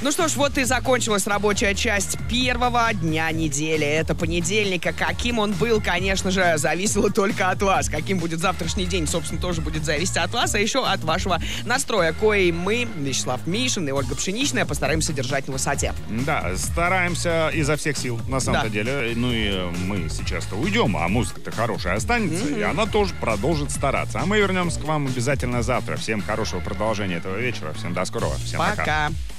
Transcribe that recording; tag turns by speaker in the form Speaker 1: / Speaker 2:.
Speaker 1: Ну что ж, вот и закончилась рабочая часть первого дня недели. Это понедельник, а каким он был, конечно же, зависело только от вас. Каким будет завтрашний день, собственно, тоже будет зависеть от вас, а еще от вашего настроя, кои мы, Вячеслав Мишин и Ольга Пшеничная, постараемся держать на высоте.
Speaker 2: Да, стараемся изо всех сил, на самом-то деле. Ну и мы сейчас-то уйдем, а музыка-то хорошая останется, и она тоже продолжит стараться. А мы вернемся к вам обязательно завтра. Всем хорошего продолжения этого вечера. Всем до скорого. Всем пока.
Speaker 1: Пока.